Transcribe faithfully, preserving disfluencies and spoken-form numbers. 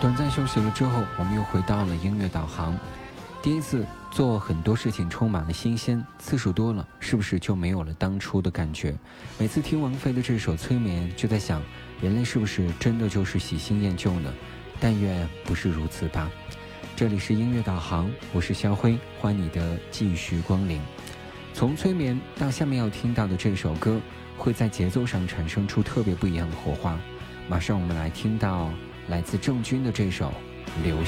短暂休息了之后，我们又回到了音乐导航。第一次做很多事情充满了新鲜，次数多了，是不是就没有了当初的感觉？每次听王菲的这首《催眠》，就在想，人类是不是真的就是喜新厌旧呢？但愿不是如此吧。这里是音乐导航，我是肖辉，欢迎你的继续光临。从催眠到下面要听到的这首歌，会在节奏上产生出特别不一样的火花。马上我们来听到来自郑钧的这首《流